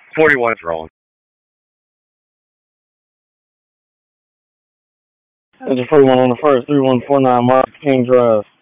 41's rolling. Engine 41 on the first, 3149 Mark King Drive.